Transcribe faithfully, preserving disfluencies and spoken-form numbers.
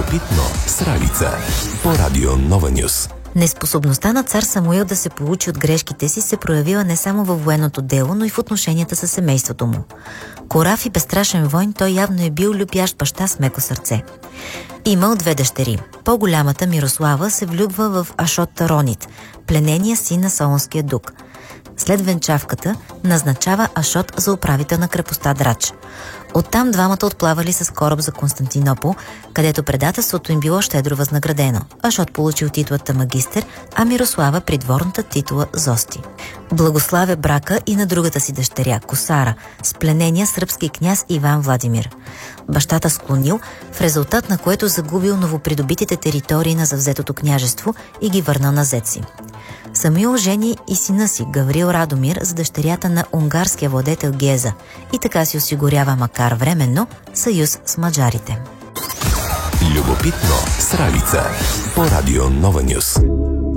Любопитно с Ралица по Радио Нова Нюс. Неспособността на цар Самуил да се получи от грешките си се проявила не само във военното дело, но и в отношенията с семейството му. Корав и безстрашен войн, той явно е бил любящ баща с меко сърце. Имал две дъщери. По-голямата, Мирослава, се влюбва в Ашот Таронит, пленения син на Солунския дук. След венчавката назначава Ашот за управител на крепостта Драч. Оттам двамата отплавали с кораб за Константинопол, където предателството им било щедро възнаградено. Ашот получил титлата магистър, а Мирослава придворната титла Зости. Благославя брака и на другата си дъщеря, Косара, с пленения сръбски княз Иван Владимир. Бащата склонил, в резултат на което загубил новопридобитите територии на завзетото княжество и ги върнал на зет си. Самуил жени и сина си, Гаврил Радомир, за дъщерята на унгарския владетел Геза и така си осигурява, макар временно, съюз с маджарите. Любопитно с Ралица по Радио Нова Нюс.